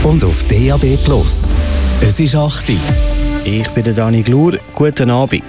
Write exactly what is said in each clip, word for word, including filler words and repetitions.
und auf D A B Plus. Es ist acht Uhr. Ich bin der Dani Glur. Guten Abend.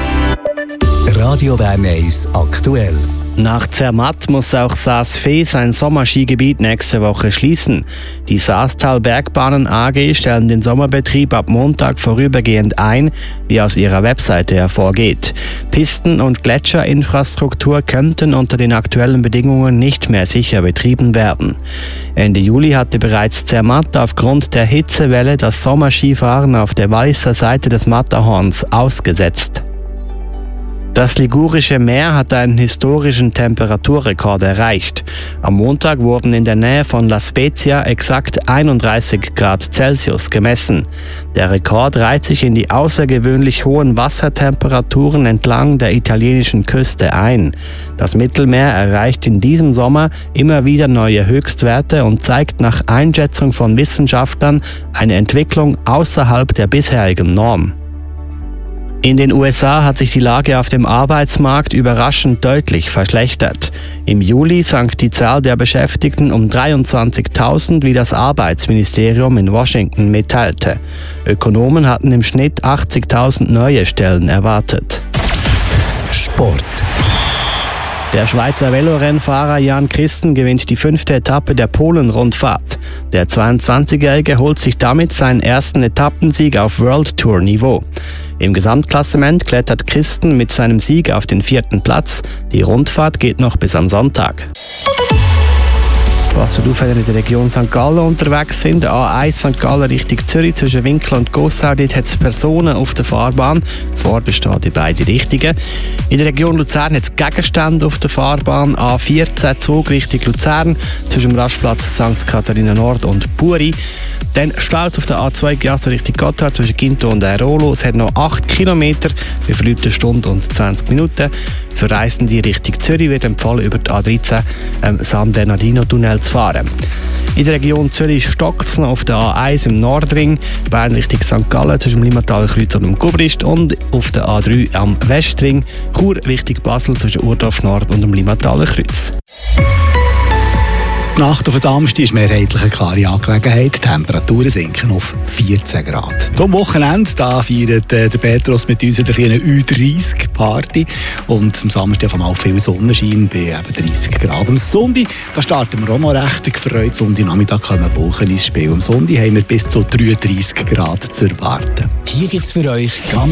Radio Bern eins aktuell. Nach Zermatt muss auch Saas-Fee sein Sommerskigebiet nächste Woche schließen. Die Saastal Bergbahnen A G stellen den Sommerbetrieb ab Montag vorübergehend ein, wie aus ihrer Webseite hervorgeht. Pisten- und Gletscherinfrastruktur könnten unter den aktuellen Bedingungen nicht mehr sicher betrieben werden. Ende Juli hatte bereits Zermatt aufgrund der Hitzewelle das Sommerskifahren auf der Walliser Seite des Matterhorns ausgesetzt. Das Ligurische Meer hat einen historischen Temperaturrekord erreicht. Am Montag wurden in der Nähe von La Spezia exakt einunddreißig Grad Celsius gemessen. Der Rekord reiht sich in die außergewöhnlich hohen Wassertemperaturen entlang der italienischen Küste ein. Das Mittelmeer erreicht in diesem Sommer immer wieder neue Höchstwerte und zeigt nach Einschätzung von Wissenschaftlern eine Entwicklung außerhalb der bisherigen Norm. In den U S A hat sich die Lage auf dem Arbeitsmarkt überraschend deutlich verschlechtert. Im Juli sank die Zahl der Beschäftigten um dreiundzwanzigtausend, wie das Arbeitsministerium in Washington mitteilte. Ökonomen hatten im Schnitt achtzigtausend neue Stellen erwartet. Sport. Der Schweizer Velorennfahrer Jan Christen gewinnt die fünfte Etappe der Polen-Rundfahrt. Der zweiundzwanzigjährige holt sich damit seinen ersten Etappensieg auf World Tour Niveau. Im Gesamtklassement klettert Christen mit seinem Sieg auf den vierten Platz. Die Rundfahrt geht noch bis am Sonntag. Was für Aufwärter in der Region Sankt Gallen unterwegs sind. A eins Sankt Gallen Richtung Zürich zwischen Winkel und Gossau. Dort hat es Personen auf der Fahrbahn. Vorbesteht in beide Richtungen. In der Region Luzern hat es Gegenstände auf der Fahrbahn. A vierzehn Zug Richtung Luzern zwischen dem Rastplatz Sankt Katharina Nord und Buri. Dann Stalt auf der A zwei Giasso Richtung Gotthard zwischen Ginto und Airolo. Es hat noch acht Kilometer, wie verläuft eine Stunde und zwanzig Minuten. Für Reisende Richtung Zürich wird empfohlen, über die A dreizehn ähm, San Bernardino-Tunnel zu fahren. In der Region Zürich stockt es noch auf der A eins im Nordring, Bern Richtung Sankt Gallen zwischen dem Limmataler Kreuz und dem Gubrist und auf der A drei am Westring, Chur Richtung Basel zwischen Urdorf Nord und dem Limmataler Kreuz. Die Nacht auf den Samstag ist mehrheitlich eine klare Angelegenheit. Die Temperaturen sinken auf vierzehn Grad. Zum Wochenende da feiert äh, der Petros mit uns wieder eine Ü dreißig Party. Und am Samstag auf einmal viel Sonnenschein bei eben dreißig Grad. Am Sonntag da starten wir auch noch recht gefreut. Sonntag Nachmittag kommen Wochen ins Spiel. Am Sonntag haben wir bis zu dreiunddreißig Grad zu erwarten. Hier gibt's für euch ganz